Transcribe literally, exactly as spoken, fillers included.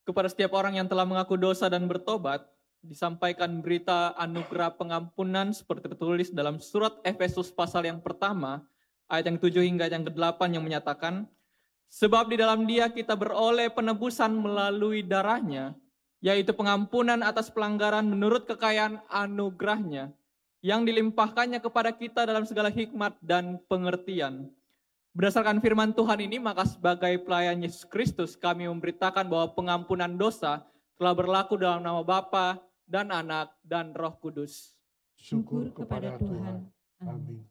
Kepada setiap orang yang telah mengaku dosa dan bertobat, disampaikan berita anugerah pengampunan seperti tertulis dalam surat Efesus pasal yang pertama, ayat yang tujuh hingga yang kedelapan yang menyatakan, sebab di dalam Dia kita beroleh penebusan melalui darahnya, yaitu pengampunan atas pelanggaran menurut kekayaan anugerahnya, yang dilimpahkannya kepada kita dalam segala hikmat dan pengertian. Berdasarkan firman Tuhan ini, maka sebagai pelayan Yesus Kristus, kami memberitakan bahwa pengampunan dosa telah berlaku dalam nama Bapa dan Anak dan Roh Kudus. Syukur kepada Tuhan. Amin.